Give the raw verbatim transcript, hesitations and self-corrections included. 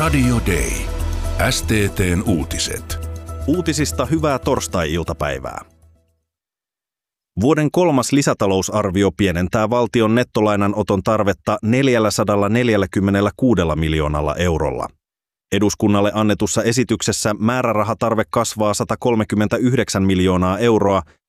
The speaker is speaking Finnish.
Radio Day. S T T:n uutiset. Uutisista hyvää torstai-iltapäivää. Vuoden kolmas lisätalousarvio pienentää valtion nettolainanoton tarvetta neljäsataaneljäkymmentäkuusi miljoonalla eurolla. Eduskunnalle annetussa esityksessä määrärahatarve kasvaa sata kolmekymmentäyhdeksän miljoonaa euroa